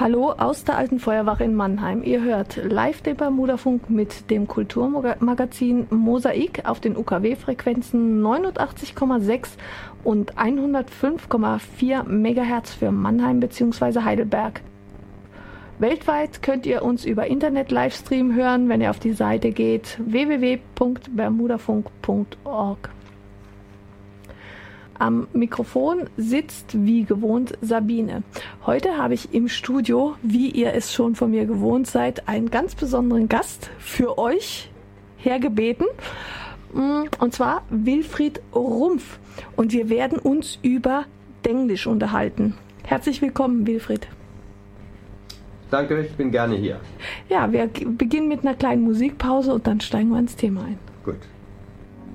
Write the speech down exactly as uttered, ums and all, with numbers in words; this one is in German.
Hallo aus der Alten Feuerwache in Mannheim. Ihr hört live den Bermudafunk mit dem Kulturmagazin Mosaik auf den U K W-Frequenzen neunundachtzig Komma sechs und hundertfünf Komma vier Megahertz für Mannheim bzw. Heidelberg. Weltweit könnt ihr uns über Internet-Livestream hören, wenn ihr auf die Seite geht w w w punkt bermudafunk punkt org. Am Mikrofon sitzt wie gewohnt Sabine. Heute habe ich im Studio, wie ihr es schon von mir gewohnt seid, einen ganz besonderen Gast für euch hergebeten. Und zwar Wilfried Rumpf. Und wir werden uns über Denglisch unterhalten. Herzlich willkommen, Wilfried. Danke, ich bin gerne hier. Ja, wir beginnen mit einer kleinen Musikpause und dann steigen wir ins Thema ein. Gut.